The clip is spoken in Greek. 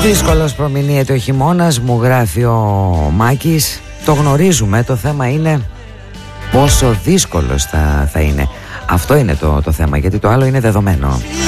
Δύσκολος προμηνύεται ο χειμώνας, μου γράφει ο Μάκης. Το γνωρίζουμε, το θέμα είναι πόσο δύσκολος θα είναι. Αυτό είναι το θέμα, γιατί το άλλο είναι δεδομένο.